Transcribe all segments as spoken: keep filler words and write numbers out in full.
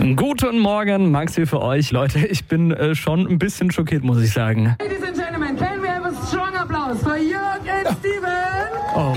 Guten Morgen, Max hier für euch. Leute, ich bin äh, schon ein bisschen schockiert, muss ich sagen. Ladies and gentlemen, can we have a strong applause for Jörg and Steven? Oh.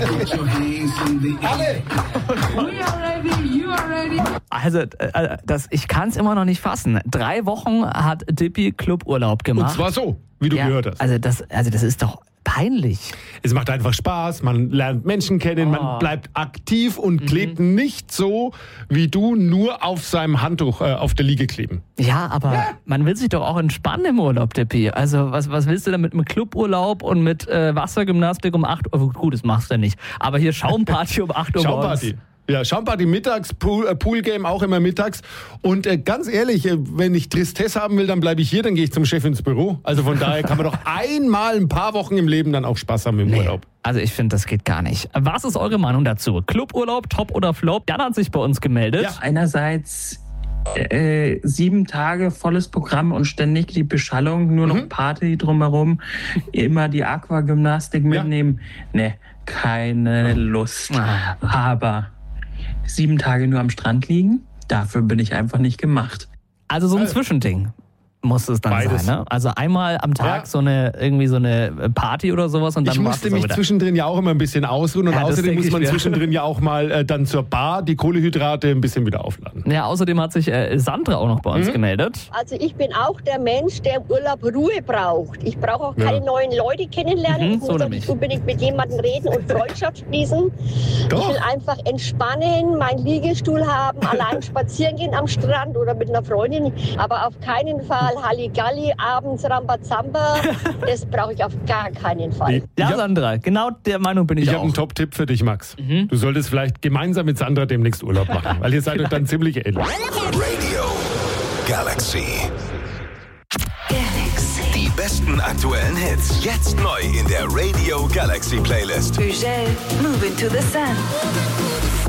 Alle! We are ready, you are ready. Also, äh, das, ich kann es immer noch nicht fassen. Drei Wochen hat Dippy Cluburlaub gemacht. Und zwar so, wie du ja, gehört hast. Also das, also das ist doch peinlich. Es macht einfach Spaß, man lernt Menschen kennen, Oh. man bleibt aktiv und klebt nicht so wie du nur auf seinem Handtuch äh, auf der Liege kleben. Ja, aber ja. man will sich doch auch entspannen im Urlaub, Dippy. Also was, was willst du denn mit einem Cluburlaub und mit äh, Wassergymnastik um acht Uhr? Gut, das machst du nicht. Aber hier Schaumparty um acht Uhr morgens. Schaumparty. Ja, Schaumparty mittags, Pool, äh, Poolgame auch immer mittags. Und äh, ganz ehrlich, äh, wenn ich Tristesse haben will, dann bleibe ich hier, dann gehe ich zum Chef ins Büro. Also von daher kann man doch einmal ein paar Wochen im Leben dann auch Spaß haben im Nee. Urlaub. Also ich finde, das geht gar nicht. Was ist eure Meinung dazu? Cluburlaub, Top oder Flop? Jan hat sich bei uns gemeldet. Ja. Einerseits äh, sieben Tage volles Programm und ständig die Beschallung, nur noch Mhm. Party drumherum, immer die Aquagymnastik mitnehmen. Ne, keine Lust. Ah. Aber sieben Tage nur am Strand liegen, dafür bin ich einfach nicht gemacht. Also so ein Also- Zwischending muss es dann Beides. sein, ne? Also einmal am Tag Ja. so eine irgendwie so eine Party oder sowas und dann Ich war's musste das mich auch wieder. zwischendrin ja auch immer ein bisschen ausruhen und Ja, das außerdem denke muss ich man mir. zwischendrin ja auch mal äh, dann zur Bar die Kohlenhydrate ein bisschen wieder aufladen. Ja, außerdem hat sich äh, Sandra auch noch bei uns Mhm. gemeldet. Also ich bin auch der Mensch, der im Urlaub Ruhe braucht. Ich brauche auch keine Ja. neuen Leute kennenlernen. Mhm, ich so muss auch nämlich. nicht unbedingt mit jemandem reden und Freundschaft schließen. Doch. Ich will einfach entspannen, meinen Liegestuhl haben, allein spazieren gehen am Strand oder mit einer Freundin. Aber auf keinen Fall Halligalli, abends Rambazamba. Das brauche ich auf gar keinen Fall. Ich Ja, hab- Sandra, genau der Meinung bin ich, Ich habe auch. einen Top-Tipp für dich, Max. Du solltest vielleicht gemeinsam mit Sandra demnächst Urlaub machen, weil ihr seid euch dann ziemlich ähnlich. Radio Galaxy. Galaxy. Die besten aktuellen Hits. Jetzt neu in der Radio Galaxy Playlist. Ugel, Move Into the Sun.